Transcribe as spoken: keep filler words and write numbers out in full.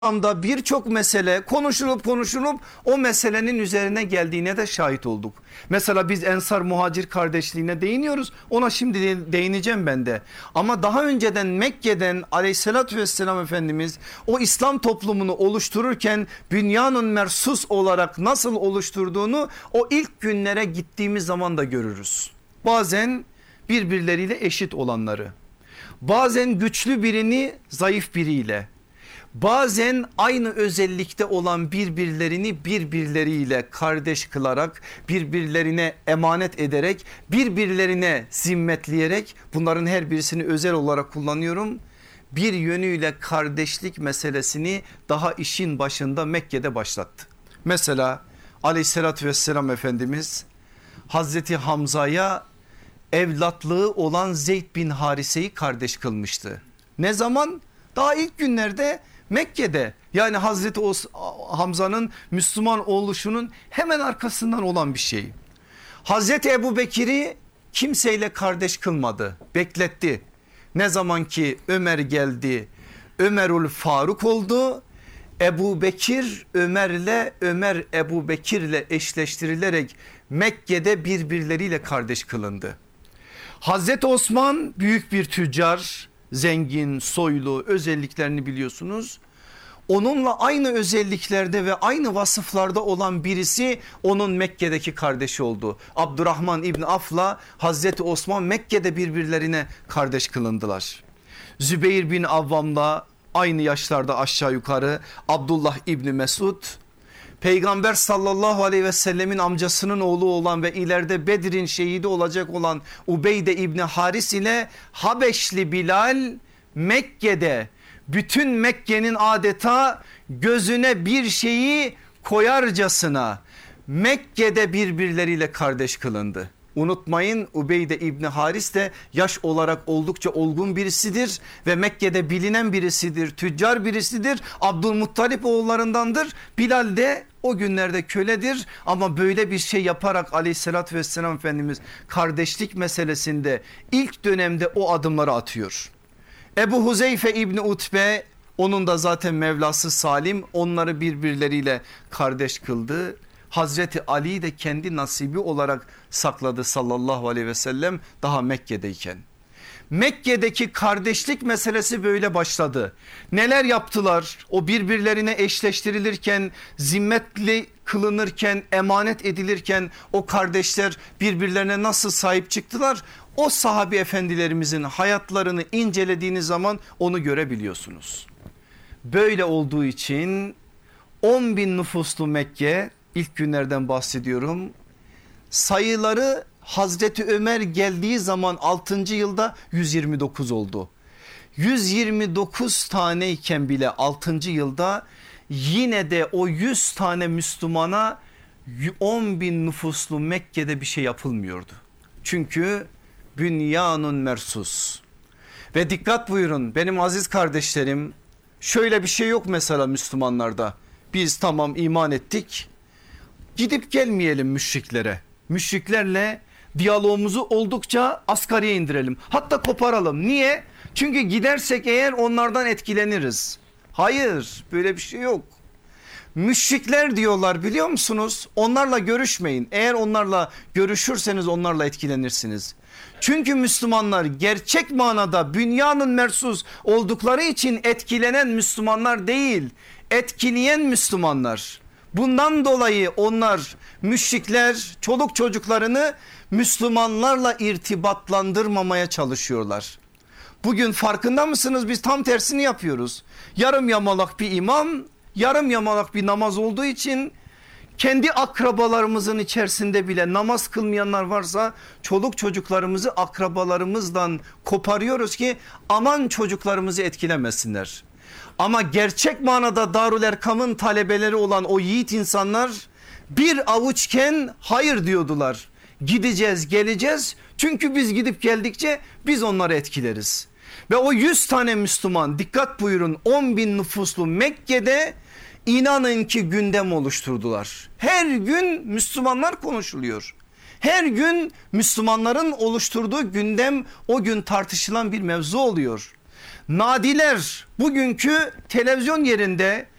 anda birçok mesele konuşulup konuşulup o meselenin üzerine geldiğine de şahit olduk. Mesela biz Ensar Muhacir kardeşliğine değiniyoruz, ona şimdi değineceğim ben de. Ama daha önceden Mekke'den aleyhissalatü vesselam Efendimiz o İslam toplumunu oluştururken Bünyanun Mersus olarak nasıl oluşturduğunu o ilk günlere gittiğimiz zaman da görürüz. Bazen birbirleriyle eşit olanları, bazen güçlü birini zayıf biriyle, bazen aynı özellikte olan birbirlerini birbirleriyle kardeş kılarak, birbirlerine emanet ederek, birbirlerine zimmetleyerek, bunların her birisini özel olarak kullanıyorum, bir yönüyle kardeşlik meselesini daha işin başında Mekke'de başlattı. Mesela aleyhissalatü vesselam Efendimiz Hazreti Hamza'ya evlatlığı olan Zeyd bin Harise'yi kardeş kılmıştı. Ne zaman? Daha ilk günlerde Mekke'de, yani Hazreti Hamza'nın Müslüman oluşunun hemen arkasından olan bir şey. Hazreti Ebu Bekir'i kimseyle kardeş kılmadı, bekletti. Ne zaman ki Ömer geldi, Ömerül Faruk oldu. Ebu Bekir Ömer'le, Ömer Ebu Bekir'le eşleştirilerek Mekke'de birbirleriyle kardeş kılındı. Hazreti Osman büyük bir tüccar, zengin, soylu, özelliklerini biliyorsunuz. Onunla aynı özelliklerde ve aynı vasıflarda olan birisi onun Mekke'deki kardeşi oldu. Abdurrahman İbni Af'la Hazreti Osman Mekke'de birbirlerine kardeş kılındılar. Zübeyir bin Avvam'la aynı yaşlarda aşağı yukarı Abdullah İbni Mesud, Peygamber sallallahu aleyhi ve sellemin amcasının oğlu olan ve ileride Bedir'in şehidi olacak olan Ubeyde İbni Haris ile Habeşli Bilal Mekke'de, bütün Mekke'nin adeta gözüne bir şeyi koyarcasına Mekke'de birbirleriyle kardeş kılındı. Unutmayın, Ubeyde İbni Haris de yaş olarak oldukça olgun birisidir ve Mekke'de bilinen birisidir, tüccar birisidir, Abdülmuttalip oğullarındandır. Bilal de o günlerde köledir ama böyle bir şey yaparak aleyhissalatü vesselam Efendimiz kardeşlik meselesinde ilk dönemde o adımları atıyor. Ebu Huzeyfe İbni Utbe, onun da zaten Mevlası Salim, onları birbirleriyle kardeş kıldı. Hazreti Ali de kendi nasibi olarak sakladı sallallahu aleyhi ve sellem daha Mekke'deyken. Mekke'deki kardeşlik meselesi böyle başladı. Neler yaptılar? O birbirlerine eşleştirilirken, zimmetli kılınırken, emanet edilirken o kardeşler birbirlerine nasıl sahip çıktılar? O sahabi efendilerimizin hayatlarını incelediğiniz zaman onu görebiliyorsunuz. Böyle olduğu için on bin nüfuslu Mekke, ilk günlerden bahsediyorum, sayıları Hazreti Ömer geldiği zaman altıncı yılda yüz yirmi dokuz oldu. yüz yirmi dokuz taneyken bile altıncı yılda yine de o yüz tane Müslümana on bin nüfuslu Mekke'de bir şey yapılmıyordu. Çünkü Bünyanun Mersus. Ve dikkat buyurun benim aziz kardeşlerim, şöyle bir şey yok mesela Müslümanlarda. Biz tamam iman ettik, gidip gelmeyelim müşriklere. Müşriklerle diyalogumuzu oldukça asgariye indirelim. Hatta koparalım. Niye? Çünkü gidersek eğer onlardan etkileniriz. Hayır, böyle bir şey yok. Müşrikler diyorlar, biliyor musunuz? Onlarla görüşmeyin. Eğer onlarla görüşürseniz onlarla etkilenirsiniz. Çünkü Müslümanlar gerçek manada Bünyanun Mersus oldukları için etkilenen Müslümanlar değil, etkileyen Müslümanlar. Bundan dolayı onlar, müşrikler, çoluk çocuklarını Müslümanlarla irtibatlandırmamaya çalışıyorlar. Bugün farkında mısınız, biz tam tersini yapıyoruz. Yarım yamalak bir imam, yarım yamalak bir namaz olduğu için kendi akrabalarımızın içerisinde bile namaz kılmayanlar varsa çoluk çocuklarımızı akrabalarımızdan koparıyoruz ki aman çocuklarımızı etkilemesinler. Ama gerçek manada Darül Erkam'ın talebeleri olan o yiğit insanlar bir avuçken hayır diyordular. Gideceğiz, geleceğiz, çünkü biz gidip geldikçe biz onları etkileriz. Ve o yüz tane Müslüman, dikkat buyurun, on bin nüfuslu Mekke'de inanın ki gündem oluşturdular. Her gün Müslümanlar konuşuluyor. Her gün Müslümanların oluşturduğu gündem o gün tartışılan bir mevzu oluyor. Nadiler bugünkü televizyon yerinde